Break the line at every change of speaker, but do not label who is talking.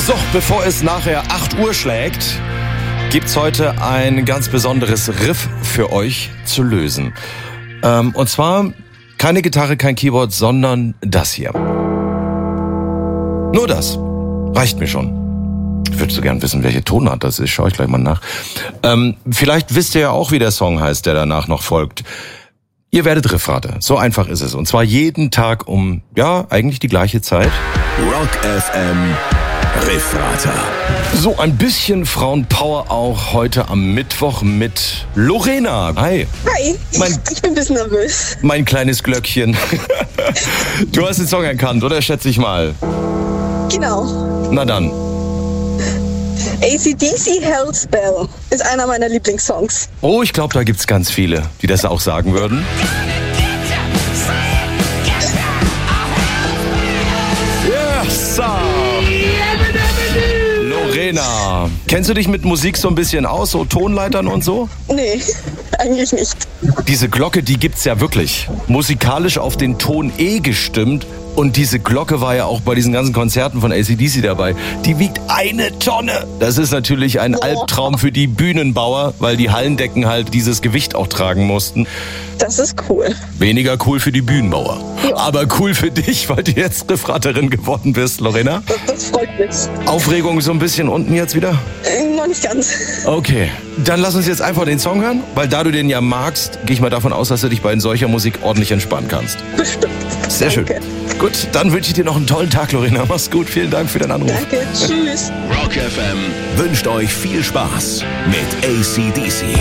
So, bevor es nachher 8 Uhr schlägt, gibt's heute ein ganz besonderes Riff für euch zu lösen. Und zwar keine Gitarre, kein Keyboard, sondern das hier. Nur das. Reicht mir schon. Ich würde so gern wissen, welche Tonart das ist. Schau ich gleich mal nach. Vielleicht wisst ihr ja auch, wie der Song heißt, der danach noch folgt. Ihr werdet Riffrater. So einfach ist es. Und zwar jeden Tag um, eigentlich die gleiche Zeit.
Rock FM Riffrater.
So ein bisschen Frauenpower auch heute am Mittwoch mit Lorena. Hi.
Hi, ich bin ein bisschen nervös.
Mein kleines Glöckchen. Du hast den Song erkannt, oder? Schätze ich mal.
Genau.
Na dann.
AC/DC Hellspell ist einer meiner Lieblingssongs.
Oh, ich glaube, da gibt's ganz viele, die das auch sagen würden. Yes, sir. Lorena, kennst du dich mit Musik so ein bisschen aus, so Tonleitern und so?
Nee, eigentlich nicht.
Diese Glocke, die gibt's ja wirklich. Musikalisch auf den Ton E gestimmt. Und diese Glocke war ja auch bei diesen ganzen Konzerten von AC/DC dabei. Die wiegt 1 Tonne. Das ist natürlich ein Albtraum für die Bühnenbauer, weil die Hallendecken halt dieses Gewicht auch tragen mussten.
Das ist cool.
Weniger cool für die Bühnenbauer.
Ja.
Aber cool für dich, weil du jetzt Riffraterin geworden bist, Lorena.
Das freut mich.
Aufregung so ein bisschen unten jetzt wieder?
Noch nicht ganz.
Okay, dann lass uns jetzt einfach den Song hören, weil da du den ja magst, gehe ich mal davon aus, dass du dich bei solcher Musik ordentlich entspannen kannst.
Bestimmt.
Sehr schön.
Danke.
Gut, dann wünsche ich dir noch einen tollen Tag, Lorena. Mach's gut, vielen Dank für deinen Anruf.
Danke, tschüss.
Rock FM wünscht euch viel Spaß mit AC/DC.